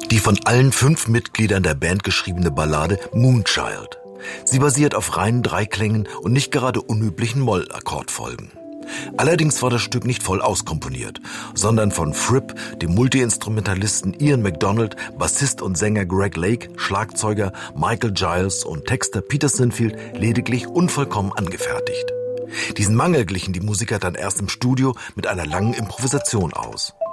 Die von allen 5 Mitgliedern der Band geschriebene Ballade Moonchild. Sie basiert auf reinen Dreiklängen und nicht gerade unüblichen Moll-Akkordfolgen. Allerdings war das Stück nicht voll auskomponiert, sondern von Fripp, dem Multiinstrumentalisten Ian MacDonald, Bassist und Sänger Greg Lake, Schlagzeuger Michael Giles und Texter Peter Sinfield lediglich unvollkommen angefertigt. Diesen Mangel glichen die Musiker dann erst im Studio mit einer langen Improvisation aus.